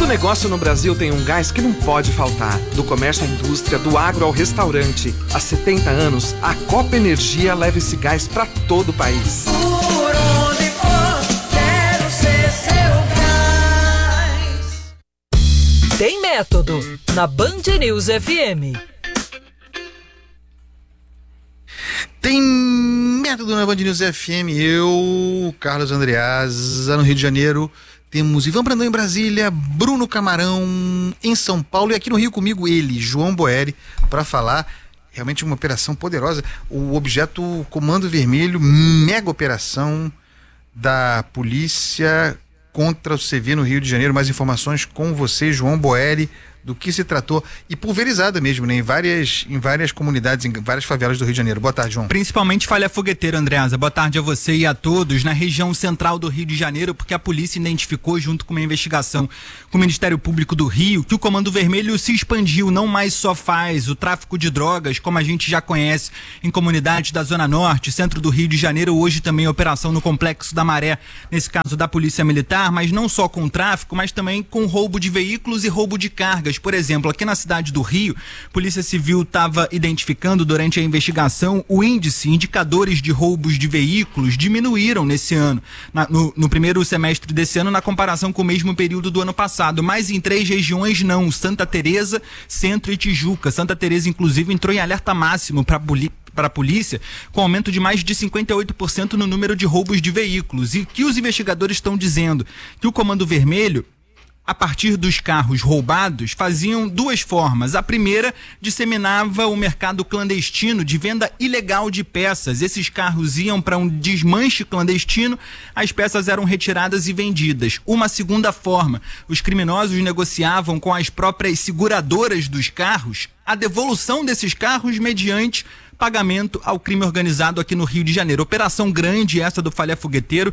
Todo negócio no Brasil tem um gás que não pode faltar. Do comércio à indústria, do agro ao restaurante. Há 70 anos, a Copa Energia leva esse gás para todo o país. Por onde for, quero ser seu gás. Tem método na Band News FM. Tem método na Band News FM. Eu, Carlos Andreasa, no Rio de Janeiro. Temos Ivan Brandão em Brasília, Bruno Camarão em São Paulo e aqui no Rio comigo ele, João Boeri, para falar realmente uma operação poderosa. O objeto Comando Vermelho, mega operação da polícia contra o CV no Rio de Janeiro. Mais informações com você, João Boeri, do que se tratou, e pulverizada mesmo, né? Em várias comunidades, em várias favelas do Rio de Janeiro. Boa tarde, João. Principalmente Falha Fogueteiro, Andreasa. Boa tarde a você e a todos. Na região central do Rio de Janeiro, porque a polícia identificou, junto com uma investigação com o Ministério Público do Rio, que o Comando Vermelho se expandiu, não mais só faz o tráfico de drogas, como a gente já conhece em comunidades da Zona Norte, centro do Rio de Janeiro, hoje também operação no Complexo da Maré, nesse caso da Polícia Militar, mas não só com tráfico, mas também com roubo de veículos e roubo de cargas. Por exemplo, aqui na cidade do Rio, a Polícia Civil estava identificando durante a investigação o indicadores de roubos de veículos diminuíram nesse ano, no primeiro semestre desse ano, na comparação com o mesmo período do ano passado, mas em 3 regiões não, Santa Teresa, Centro e Tijuca. Santa Teresa, inclusive, entrou em alerta máximo para a polícia, com aumento de mais de 58% no número de roubos de veículos. E que os investigadores estão dizendo que o Comando Vermelho, a partir dos carros roubados, faziam 2 formas. A primeira, disseminava o mercado clandestino de venda ilegal de peças. Esses carros iam para um desmanche clandestino, as peças eram retiradas e vendidas. Uma segunda forma, os criminosos negociavam com as próprias seguradoras dos carros a devolução desses carros mediante pagamento ao crime organizado aqui no Rio de Janeiro. Operação grande essa do Falha Fogueteiro,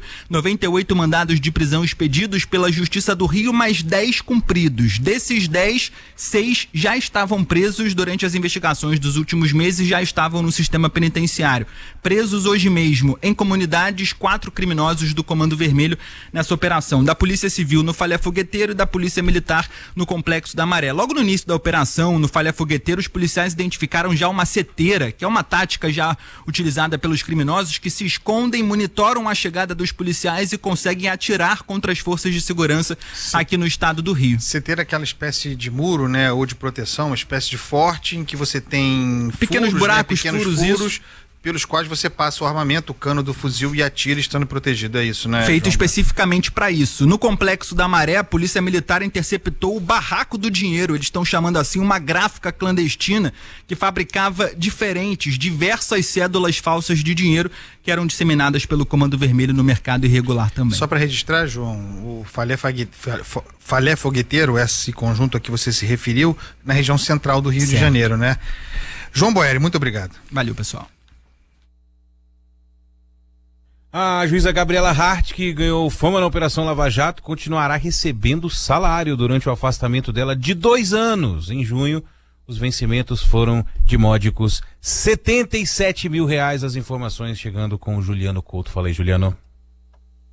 98 mandados de prisão expedidos pela Justiça do Rio, mais 10 cumpridos. Desses 10, 6 já estavam presos durante as investigações dos últimos meses, já estavam no sistema penitenciário. Presos hoje mesmo em comunidades, 4 criminosos do Comando Vermelho nessa operação, da Polícia Civil no Falha Fogueteiro e da Polícia Militar no Complexo da Maré. Logo no início da operação, no Falha Fogueteiro, os policiais identificaram já uma seteira, que é uma tática já utilizada pelos criminosos que se escondem, monitoram a chegada dos policiais e conseguem atirar contra as forças de segurança aqui no estado do Rio. Você ter aquela espécie de muro, né, ou de proteção, uma espécie de forte em que você tem pequenos furos, buracos, né, pequenos furos pelos quais você passa o armamento, o cano do fuzil e atira estando protegido, é isso, né? Feito especificamente para isso. No Complexo da Maré, a Polícia Militar interceptou o Barraco do Dinheiro, eles estão chamando assim uma gráfica clandestina que fabricava diversas cédulas falsas de dinheiro que eram disseminadas pelo Comando Vermelho no mercado irregular também. Só para registrar, João, o Falé Fogueteiro, esse conjunto a que você se referiu, na região central do Rio de Janeiro, né? João Boeri, muito obrigado. Valeu, pessoal. A juíza Gabriela Hart, que ganhou fama na Operação Lava Jato, continuará recebendo salário durante o afastamento dela de 2 anos. Em junho, os vencimentos foram de módicos R$ 77 mil. As informações chegando com o Juliano Couto. Fala aí, Juliano.